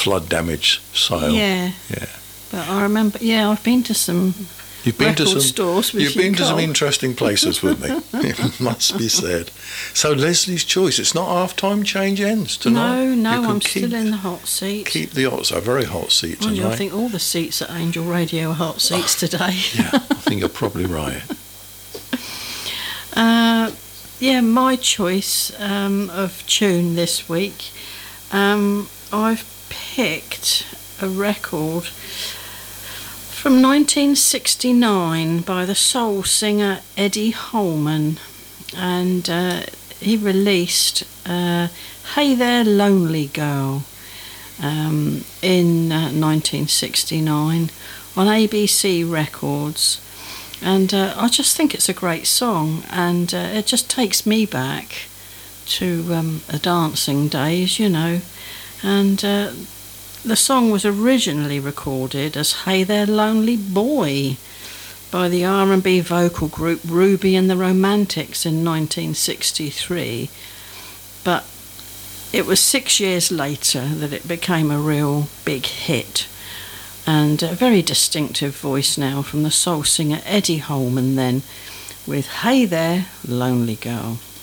flood damage sale. Yeah. Yeah. But I remember, I've been to some You've been to record some stores with You've been to some Cole. interesting places with me. It must be said. So Leslie's choice. It's not half-time change ends tonight. No, You can I'm still in the hot seat. Keep the hot, so very hot seat Mind tonight. you, I think all the seats at Angel Radio are hot seats today. Yeah, I think you're probably right. My choice of tune this week, I've picked a record from 1969 by the soul singer Eddie Holman, and he released Hey There Lonely Girl in 1969 on ABC Records. And I just think it's a great song, and it just takes me back to the dancing days, and the song was originally recorded as Hey There Lonely Boy by the R&B vocal group Ruby and the Romantics in 1963, but it was 6 years later that it became a real big hit. And a very distinctive voice now from the soul singer Eddie Holman then, with Hey There Lonely Girl.